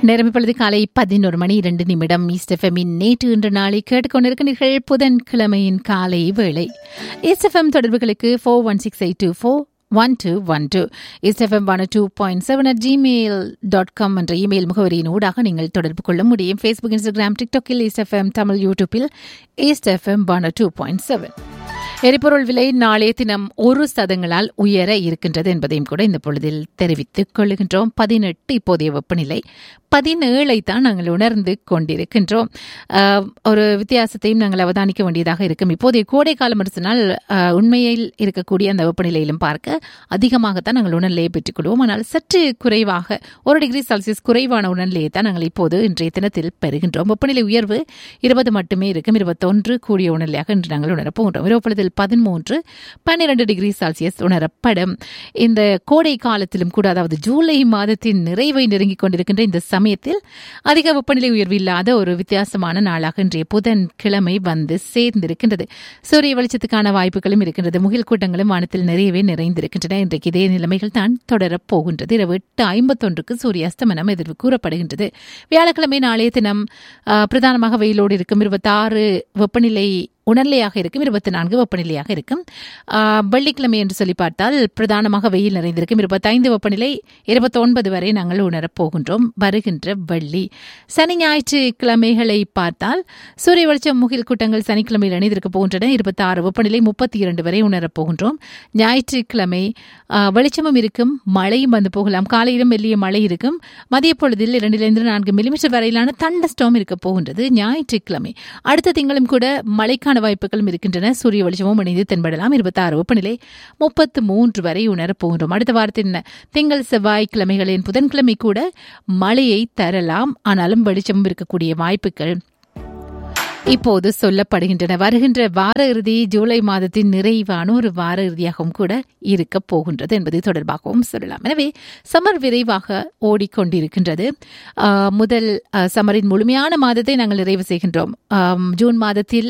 நேரம் இப்பொழுது காலை 11:02 ஈஸ்ட் எஃப்எம்மின் நேற்று இன்று நாளை கேட்டுக்கொண்டிருக்கிறீர்கள். புதன்கிழமையின் காலை வேளை. ஈஸ்ட் எஃப்எம் தொடர்புகளுக்கு 4168241212 ஈஸ்ட் எஃப்எம் 102.7 என்ற இமெயில் முகவரியின் ஊடாக நீங்கள் தொடர்பு கொள்ள முடியும். Facebook, Instagram, டிக்டாக்கில் east FM Tamil, யூடியூப்பில் ஈஸ்ட் எஃப்எம் 102.7. எரிபொருள் விலை நாளைய தினம் 1% உயர இருக்கின்றது என்பதையும் கூட இந்த பொழுதில் தெரிவித்துக் கொள்கின்றோம். 18 இப்போதைய வெப்பநிலை, 17 தான் நாங்கள் உணர்ந்து கொண்டிருக்கின்றோம். ஒரு வித்தியாசத்தையும் நாங்கள் அவதானிக்க வேண்டியதாக இருக்கும். இப்போதைய கோடை காலம் என்று சொன்னால் உண்மையில் இருக்கக்கூடிய அந்த வெப்பநிலையிலும் பார்க்க அதிகமாகத்தான் நாங்கள் உணர்நிலையை பெற்றுக் கொள்வோம். ஆனால் சற்று குறைவாக 1 டிகிரி செல்சியஸ் குறைவான உணர்நிலையை தான் நாங்கள் இப்போது இன்றைய தினத்தில் பெறுகின்றோம். வெப்பநிலை உயர்வு 20 மட்டுமே இருக்கும். 21 கூடிய உணர்நிலையாக இன்று நாங்கள் உணரப்போகின்றோம். இரவு 13-12 டிகிரி செல்சியஸ் உணரப்படும். இந்த கோடை காலத்திலும் கூட, அதாவது ஜூலை மாதத்தின் நிறைவை நெருங்கிக் கொண்டிருக்கின்ற இந்த சமயத்தில் அதிக வெப்பநிலை உயர்வு இல்லாத ஒரு வித்தியாசமான நாளாக இன்றைய புதன்கிழமை வந்து சேர்ந்திருக்கின்றது. சூரிய வெளிச்சத்துக்கான வாய்ப்புகளும் இருக்கின்றது. முகில் கூட்டங்களும் வானத்தில் நிறையவே நிறைந்திருக்கின்றன. இன்றைக்கு இதே நிலைமைகள் தான் தொடரப் போகின்றது. இரவு 8:51 சூரிய அஸ்தமனம் எதிர்வு கூறப்படுகின்றது. வியாழக்கிழமை நாளைய தினம் பிரதானமாக வெயிலோடு இருக்கும். 26 வெப்பநிலை உணர்நிலையாக இருக்கும். 24 வெப்பநிலையாக இருக்கும். வெள்ளிக்கிழமை என்று சொல்லி பார்த்தால் பிரதானமாக வெயில் நிறைந்திருக்கும். 25 வெப்பநிலை, 29 வரை நாங்கள் உணரப் போகின்றோம் வருகின்ற வெள்ளி. சனி ஞாயிற்றுக்கிழமைகளை பார்த்தால் சூரிய வெளிச்சம் முகில் கூட்டங்கள் சனிக்கிழமையில் இணைந்திருக்க போகின்றன. 26 வெப்பநிலை, 32 வரை உணரப் போகின்றோம். ஞாயிற்றுக்கிழமை வெளிச்சமும் இருக்கும், மழையும் வந்து போகலாம். காலையிலும் மெல்லிய மழை இருக்கும். மதிய பொழுதில் 2-4 மில்லிமீட்டர் வரையிலான தண்டஸ்டோம் இருக்க போகின்றது ஞாயிற்றுக்கிழமை. அடுத்த திங்களும் கூட மழைக்கான வாய்ப்புகளும் இருக்கின்றன. சூரிய வெளிச்சமும் இணைந்து தென்படலாம். 26 வெப்பநிலை, 33 வரை உணரப் போகின்றோம். அடுத்த வாரத்தின் திங்கள் செவ்வாய்க்கிழமைகளின் புதன்கிழமை கூட மழையை தரலாம். ஆனாலும் வெளிச்சமும் இருக்கக்கூடிய வாய்ப்புகள் இப்போது சொல்லப்படுகின்றன. வருகின்ற வார இறுதி ஜூலை மாதத்தின் நிறைவான ஒரு வார இறுதியாகவும் கூட இருக்க போகின்றது என்பது தொடர்பாகவும் சொல்லலாம். எனவே சம்மர் விரைவாக ஓடிக்கொண்டிருக்கின்றது. முதல் சம்மரின் முழுமையான மாதத்தை நாங்கள் நிறைவு செய்கின்றோம். ஜூன் மாதத்தில்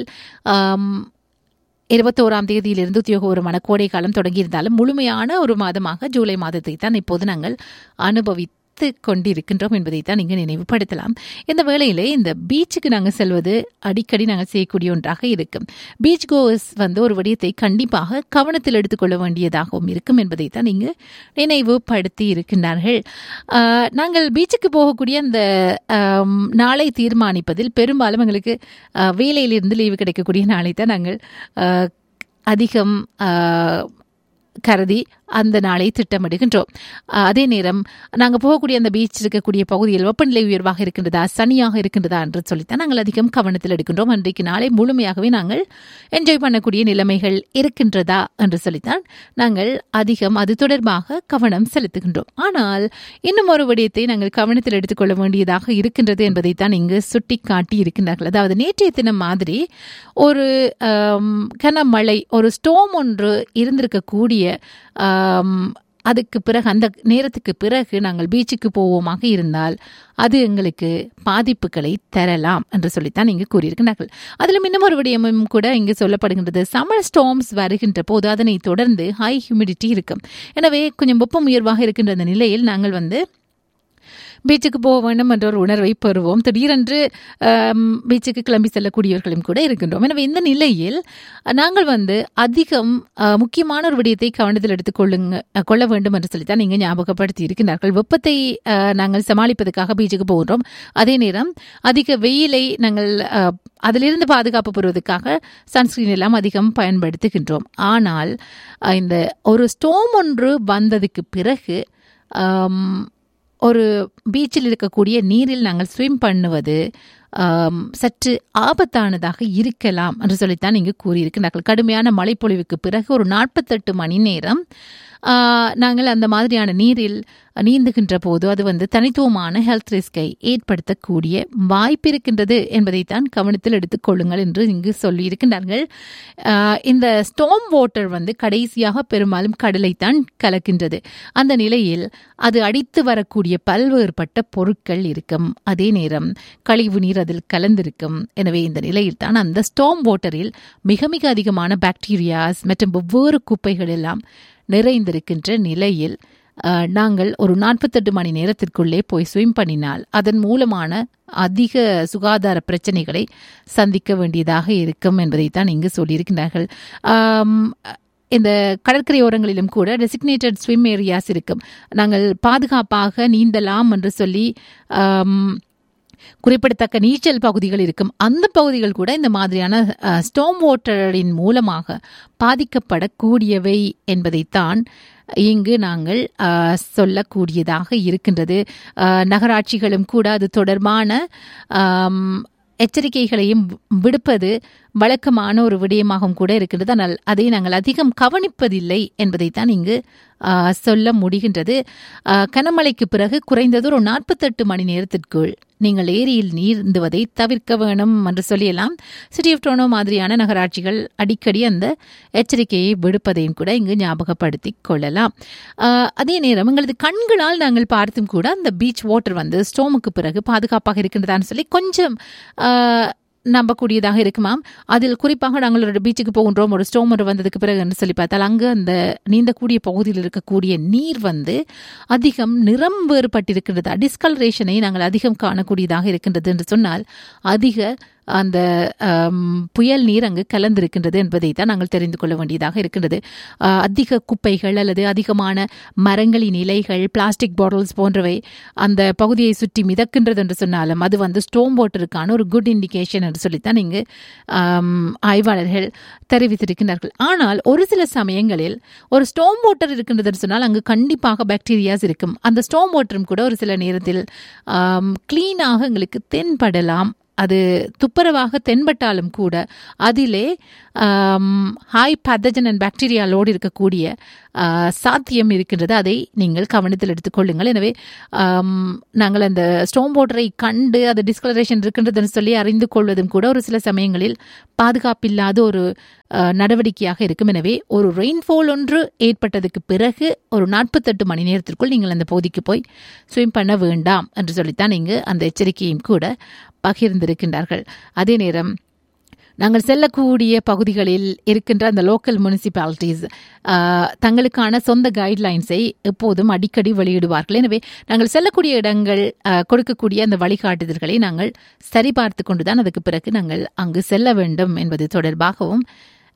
21ஆம் தேதியிலிருந்து உத்தியோகபூர்வமான கோடை காலம் தொடங்கியிருந்தாலும் முழுமையான ஒரு மாதமாக ஜூலை மாதத்தை தான் இப்போது நாங்கள் அனுபவித்து கொண்டிருக்கின்றோம் என்பதைத்தான் இங்கு நினைவுபடுத்தலாம். இந்த வேளையிலே இந்த பீச்சுக்கு நாங்கள் செல்வது அடிக்கடி நாங்கள் செய்யக்கூடிய ஒன்றாக இருக்கும். பீச் கோவர்ஸ் ஒரு விடயத்தை கண்டிப்பாக கவனத்தில் எடுத்துக்கொள்ள வேண்டியதாகவும் இருக்கும் என்பதைத்தான் இங்கு நினைவுபடுத்தி இருக்கின்றார்கள். நாங்கள் பீச்சுக்கு போகக்கூடிய அந்த நாளை தீர்மானிப்பதில் பெரும்பாலும் எங்களுக்கு வேலையிலிருந்து லீவு கிடைக்கக்கூடிய நாளை தான் நாங்கள் அதிகம் கருதி அந்த நாளை திட்டமிடுகின்றோம். அதே நேரம் நாங்கள் போகக்கூடிய அந்த பீச் இருக்கக்கூடிய பகுதியில் வெப்பநிலை உயர்வாக இருக்கின்றதா, சனியாக இருக்கின்றதா என்று சொல்லித்தான் நாங்கள் அதிகம் கவனத்தில் எடுக்கின்றோம். அன்றைக்கு நாளை முழுமையாகவே நாங்கள் என்ஜாய் பண்ணக்கூடிய நிலைமைகள் இருக்கின்றதா என்று சொல்லித்தான் நாங்கள் அதிகம் அது தொடர்பாக கவனம் செலுத்துகின்றோம். ஆனால் இன்னும் ஒரு விடயத்தை நாங்கள் கவனத்தில் எடுத்துக்கொள்ள வேண்டியதாக இருக்கின்றது என்பதைத்தான் இங்கு சுட்டி காட்டி இருக்கின்றார்கள். அதாவது நேற்றைய தினம் மாதிரி ஒரு கனமழை, ஒரு ஸ்டோம் ஒன்று இருந்திருக்கக்கூடிய அதுக்கு பிறகு, அந்த நேரத்துக்கு பிறகு நாங்கள் பீச்சுக்கு போவோமாக இருந்தால் அது எங்களுக்கு பாதிப்புகளை தரலாம் என்று சொல்லித்தான் இங்கு கூறியிருக்கிறார்கள். அதிலும் இன்னும் ஒரு விடயமும் கூட இங்கு சொல்லப்படுகின்றது. சம்மர் ஸ்டார்ம்ஸ் வருகின்ற போது அதனை தொடர்ந்து ஹை ஹியூமிடிட்டி இருக்கும். எனவே கொஞ்சம் வெப்பம் உயர்வாக இருக்கின்ற அந்த நிலையில் நாங்கள் பீச்சுக்கு போக வேண்டும் என்ற ஒரு உணர்வை பெறுவோம். திடீரென்று பீச்சுக்கு கிளம்பி செல்லக்கூடியவர்களும் கூட இருக்கின்றோம். எனவே இந்த நிலையில் நாங்கள் அதிகம் முக்கியமான ஒரு விடயத்தை கவனத்தில் கொள்ள வேண்டும் என்று சொல்லித்தான் நீங்கள் ஞாபகப்படுத்தி இருக்கின்றார்கள். வெப்பத்தை நாங்கள் சமாளிப்பதற்காக பீச்சுக்கு போகின்றோம். அதே நேரம் அதிக வெயிலை நாங்கள் அதிலிருந்து பாதுகாப்பு பெறுவதற்காக சன்ஸ்கிரீன் எல்லாம் அதிகம் பயன்படுத்துகின்றோம். ஆனால் இந்த ஒரு ஸ்டோம் ஒன்று வந்ததுக்கு பிறகு ஒரு பீச்சில் இருக்கக்கூடிய நீரில் நாங்கள் ஸ்விம் பண்ணுவது சற்று ஆபத்தானதாக இருக்கலாம் என்று சொல்லித்தான் இங்கு கூறியிருக்கிறார்கள். கடுமையான மழைப்பொழிவுக்கு பிறகு ஒரு 48 மணி நேரம் நாங்கள் அந்த மாதிரியான நீரில் நீந்துகின்ற போது அது தனித்துவமான ஹெல்த் ரிஸ்கை ஏற்படுத்தக்கூடிய வாய்ப்பு இருக்கின்றது என்பதைத்தான் கவனத்தில் எடுத்துக்கொள்ளுங்கள் என்று இங்கு சொல்லியிருக்கின்றார்கள். இந்த ஸ்டார்ம் வாட்டர் கடைசியாக பெரும்பாலும் கடலைத்தான் கலக்கின்றது. அந்த நிலையில் அது அடித்து வரக்கூடிய பல்வேறுபட்ட பொருட்கள் இருக்கும். அதே நேரம் கழிவு நீர் அதில் கலந்திருக்கும். எனவே இந்த நிலையில் தான் அந்த ஸ்டார்ம் வாட்டரில் மிக மிக அதிகமான பாக்டீரியாஸ் மற்றும் வெவ்வேறு குப்பைகள் எல்லாம் நிறைந்திருக்கின்ற நிலையில் நாங்கள் ஒரு 48 மணி நேரத்திற்குள்ளே போய் ஸ்விம் பண்ணினால் அதன் மூலமான அதிக சுகாதார பிரச்சனைகளை சந்திக்க வேண்டியதாக இருக்கும் என்பதைத்தான் இங்கு சொல்லியிருக்கிறார்கள். இந்த கடற்கரையோரங்களிலும் கூட டெசிக்னேட்டட் ஸ்விம் ஏரியாஸ் இருக்கும். நாங்கள் பாதுகாப்பாக நீந்தலாம் என்று சொல்லி குறிப்பிடத்தக்க நீச்சல் பகுதிகள் இருக்கும். அந்த பகுதிகள் கூட இந்த மாதிரியான ஸ்டோம் வாட்டரின் மூலமாக பாதிக்கப்படக்கூடியவை என்பதைத்தான் இங்கு நாங்கள் சொல்லக்கூடியதாக இருக்கின்றது. நகராட்சிகளும் கூட அது தொடர்பான எச்சரிக்கைகளையும் விடுப்பது வழக்கமான ஒரு விடயமாகவும் கூட இருக்கின்றது. ஆனால் அதை நாங்கள் அதிகம் கவனிப்பதில்லை என்பதைத்தான் இங்கு சொல்ல முடிகின்றது. கனமழைக்கு பிறகு குறைந்தது ஒரு 48 மணி நேரத்திற்குள் நீங்கள் ஏரியில் நீந்துவதை தவிர்க்க வேணும் என்று சொல்லியெல்லாம் சிட்டி ஆஃப் டொரண்டோ மாதிரியான நகராட்சிகள் அடிக்கடி அந்த எச்சரிக்கையை விடுப்பதையும் கூட இங்கு ஞாபகப்படுத்திக் கொள்ளலாம். அதே நேரம் எங்களது கண்களால் நாங்கள் பார்த்தும் கூட அந்த பீச் வாட்டர் வந்து ஸ்டோமுக்கு பிறகு பாதுகாப்பாக இருக்கின்றதான்னு சொல்லி கொஞ்சம் நம்பக்கூடியதாக இருக்குமாம். அதில் குறிப்பாக நாங்கள் ஒரு பீச்சுக்கு போகின்றோம், ஒரு ஸ்டோம் வந்ததுக்கு பிறகு என்று சொல்லி பார்த்தால் அங்கு அந்த நீந்தக்கூடிய பகுதியில் இருக்கக்கூடிய நீர் வந்து அதிகம் நிறம் வேறுபட்டிருக்கின்றது. டிஸ்கலரேஷனை நாங்கள் அதிகம் காணக்கூடியதாக இருக்கின்றது என்று சொன்னால் அதிக அந்த புயல் நீர் அங்கு கலந்திருக்கின்றது என்பதை தான் நாங்கள் தெரிந்து கொள்ள வேண்டியதாக இருக்கின்றது. அதிக குப்பைகள் அல்லது அதிகமான மரங்களின் இலைகள், பிளாஸ்டிக் பாட்டில்ஸ் போன்றவை அந்த பகுதியை சுற்றி மிதக்கின்றது என்று சொன்னாலும் அது வந்து ஸ்டோம் வாட்டருக்கான ஒரு குட் இண்டிகேஷன் என்று சொல்லித்தான் இங்கு ஆய்வாளர்கள் தெரிவித்திருக்கிறார்கள். ஆனால் ஒரு சில சமயங்களில் ஒரு ஸ்டோம் வாட்டர் இருக்கின்றது என்று சொன்னால் அங்கு கண்டிப்பாக பாக்டீரியாஸ் இருக்கும். அந்த ஸ்டோம் வாட்டரும் கூட ஒரு சில நேரத்தில் கிளீனாக எங்களுக்கு தென்படலாம். அது துப்புரவாக தென்பட்டாலும் கூட அதிலே ஹை பேத்தஜன் அண்ட் பாக்டீரியாலோடு இருக்கக்கூடிய சாத்தியம் இருக்கின்றது. அதை நீங்கள் கவனத்தில் எடுத்துக்கொள்ளுங்கள். எனவே நாங்கள் அந்த ஸ்டோம் வாட்டரை கண்டு அது டிஸ்கலரேஷன் இருக்கின்றதுன்னு சொல்லி அறிந்து கொள்வதும் கூட ஒரு சில சமயங்களில் பாதுகாப்பில்லாத ஒரு நடவடிக்கையாக இருக்கும். எனவே ஒரு ரெயின்ஃபால் ஒன்று ஏற்பட்டதுக்கு பிறகு ஒரு 48 மணி நேரத்திற்குள் நீங்கள் அந்த பகுதிக்கு போய் ஸ்விம் பண்ண வேண்டாம் என்று சொல்லித்தான் இங்கு அந்த எச்சரிக்கையும் கூட பகிர்ந்திருக்கின்றார்கள். அதே நேரம் நாங்கள் செல்லக்கூடிய பகுதிகளில் இருக்கின்ற அந்த லோக்கல் முனிசிபாலிட்டிஸ் தங்களுக்கான சொந்த கைட்லைன்ஸை எப்போதும் அடிக்கடி வெளியிடுவார்கள். எனவே நாங்கள் செல்லக்கூடிய இடங்கள் கொடுக்கக்கூடிய அந்த வழிகாட்டுதல்களை நாங்கள் சரிபார்த்து கொண்டுதான் அதுக்கு பிறகு நாங்கள் அங்கு செல்ல வேண்டும் என்பது தொடர்பாகவும்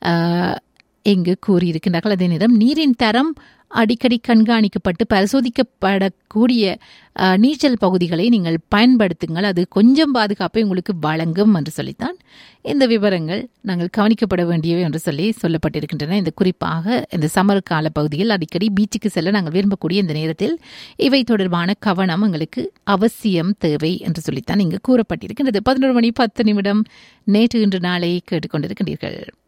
இங்கு கூறியிருக்கின்றார்கள். அதே நேரம் நீரின் தரம் அடிக்கடி கண்காணிக்கப்பட்டு பரிசோதிக்கப்படக்கூடிய நீச்சல் பகுதிகளை நீங்கள் பயன்படுத்துங்கள். அது கொஞ்சம் பாதுகாப்பை உங்களுக்கு வழங்கும் என்று சொல்லித்தான் இந்த விவரங்கள் நாங்கள் கவனிக்கப்பட வேண்டியவை என்று சொல்லப்பட்டிருக்கின்றன. இந்த குறிப்பாக இந்த சம்மர் கால பகுதியில் அடிக்கடி பீச்சுக்கு செல்ல நாங்கள் விரும்பக்கூடிய இந்த நேரத்தில் இவை தொடர்பான கவனம் எங்களுக்கு அவசியம் தேவை என்று சொல்லித்தான் இங்கு கூறப்பட்டிருக்கின்றது. 11 மணி 10 நிமிடம் நேற்று இன்று நாளை கேட்டுக்கொண்டிருக்கின்றீர்கள்.